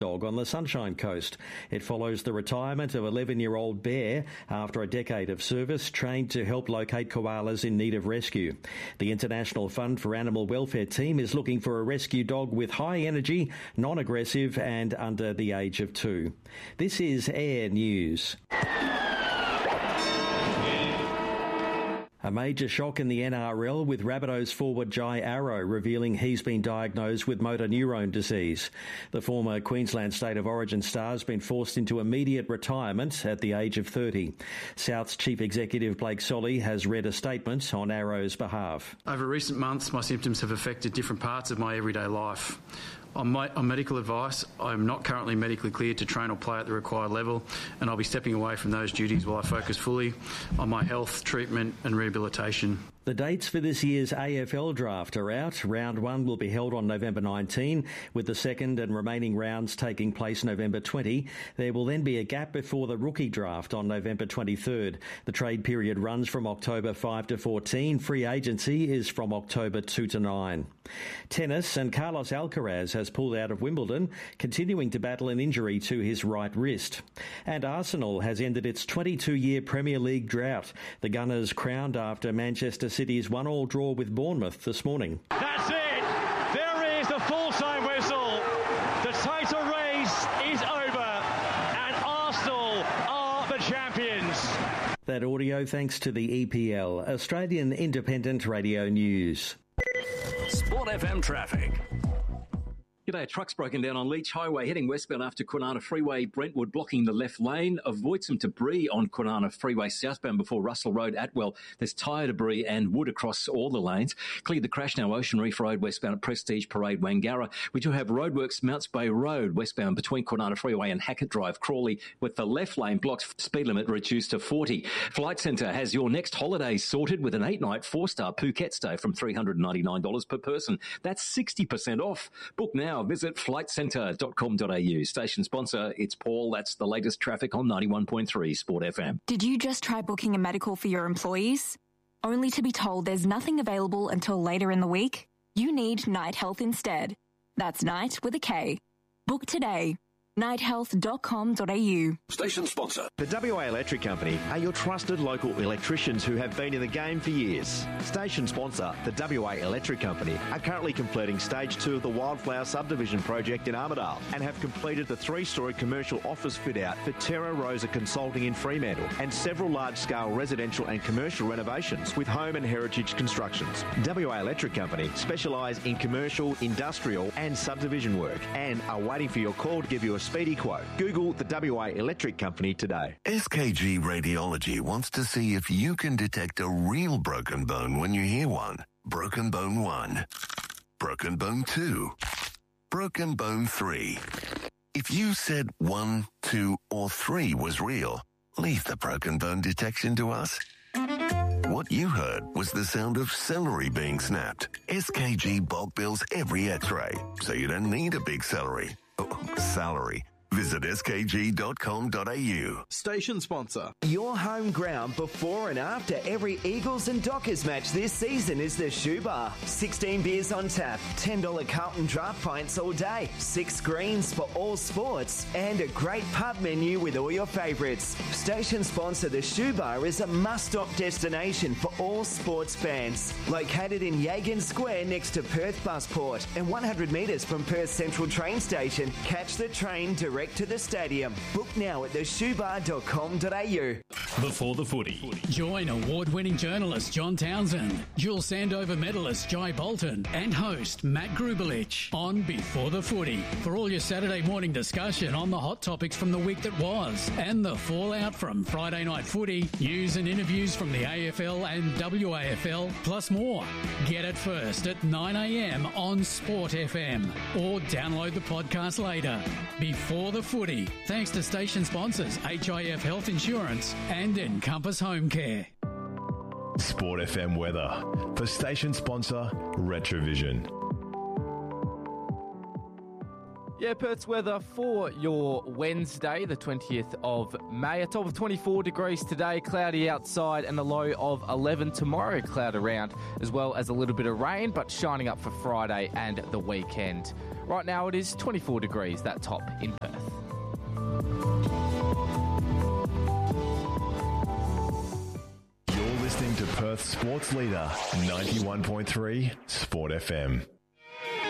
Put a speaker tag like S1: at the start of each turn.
S1: dog on the Sunshine Coast. It follows the retirement of 11-year-old Bear after a decade of service, trained to help locate koalas in need of rescue. The International Fund for Animal Welfare team is looking for a rescue dog with high energy, non-aggressive and under the age of 2. This is Air News. A major shock in the NRL with Rabbitohs forward Jai Arrow revealing he's been diagnosed with motor neurone disease. The former Queensland State of Origin star has been forced into immediate retirement at the age of 30. South's Chief Executive Blake Solly has read a statement on Arrow's behalf.
S2: Over recent months, my symptoms have affected different parts of my everyday life. On medical advice, I am not currently medically cleared to train or play at the required level, and I'll be stepping away from those duties while I focus fully on my health, treatment and rehabilitation.
S1: The dates for this year's AFL draft are out. Round 1 will be held on November 19, with the second and remaining rounds taking place November 20. There will then be a gap before the rookie draft on November 23rd. The trade period runs from October 5 to 14. Free agency is from October 2 to 9. Tennis, and Carlos Alcaraz has pulled out of Wimbledon, continuing to battle an injury to his right wrist. And Arsenal has ended its 22-year Premier League drought. The Gunners crowned after Manchester City's 1-1 draw with Bournemouth this morning.
S3: That's it! There is the full-time whistle. The title race is over and Arsenal are the champions.
S1: That audio thanks to the EPL, Australian Independent Radio News.
S4: Sport FM traffic.
S5: G'day, a truck's broken down on Leach Highway heading westbound after Kwinana Freeway, Brentwood blocking the left lane. Avoid some debris on Kwinana Freeway southbound before Russell Road, Atwell. There's tyre debris and wood across all the lanes. Cleared the crash now, Ocean Reef Road westbound at Prestige Parade, Wangara. We do have roadworks, Mounts Bay Road westbound between Kwinana Freeway and Hackett Drive, Crawley, with the left lane blocked, speed limit reduced to 40. Flight Centre has your next holiday sorted with an 8-night 4-star Phuket stay from $399 per person. That's 60% off. Book now. Visit flightcentre.com.au. Station sponsor, it's Paul. That's the latest traffic on 91.3 Sport FM.
S6: Did you just try booking a medical for your employees? Only to be told there's nothing available until later in the week? You need Night Health instead. That's Night with a K. Book today. nighthealth.com.au.
S4: Station sponsor.
S7: The WA Electric Company are your trusted local electricians who have been in the game for years. Station sponsor, the WA Electric Company, are currently completing Stage 2 of the Wildflower Subdivision project in Armidale and have completed the 3-storey commercial office fit-out for Terra Rosa Consulting in Fremantle and several large-scale residential and commercial renovations with home and heritage constructions. WA Electric Company specialise in commercial, industrial and subdivision work and are waiting for your call to give you a speedy quote. Google the WA Electric Company today.
S8: SKG Radiology wants to see if you can detect a real broken bone when you hear one. Broken bone 1. Broken bone 2. Broken bone 3. If you said 1, 2 or 3 was real, leave the broken bone detection to us. What you heard was the sound of celery being snapped. SKG bulk bills every x-ray, so you don't need a big salary. Visit skg.com.au.
S9: Station sponsor.
S10: Your home ground before and after every Eagles and Dockers match this season is the Shoe Bar. 16 beers on tap, $10 Carlton draft pints all day, 6 screens for all sports, and a great pub menu with all your favourites. Station sponsor The Shoe Bar is a must-stop destination for all sports fans. Located in Yagan Square next to Perth Busport and 100 metres from Perth Central train station, catch the train direct to the stadium. Book now at theshoebar.com.au.
S11: Before the footy. Join award-winning journalist John Townsend, dual Sandover medalist Jai Bolton, and host Matt Grubelich on Before the Footy for all your Saturday morning discussion on the hot topics from the week that was and the fallout from Friday night footy, news and interviews from the AFL and WAFL, plus more. Get it first at 9 a.m. on Sport FM or download the podcast later. Before the Footy, thanks to station sponsors HIF Health Insurance and Encompass Home Care.
S12: Sport FM weather for station sponsor Retrovision.
S9: Yeah, Perth's weather for your Wednesday, the 20th of May. A top of 24 degrees today, cloudy outside, and a low of 11 tomorrow. Cloud around, as well as a little bit of rain, but shining up for Friday and the weekend. Right now it is 24 degrees, that top in Perth.
S12: You're listening to Perth Sports Leader, 91.3 Sport FM.